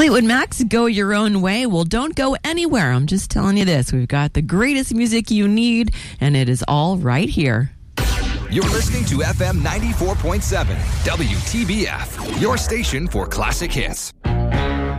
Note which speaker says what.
Speaker 1: Fleetwood Mac's Go Your Own Way. Well, don't go anywhere. I'm just telling you this. We've got the greatest music you need, and it is all right here.
Speaker 2: You're listening to FM 94.7, WTBF, your station for classic hits.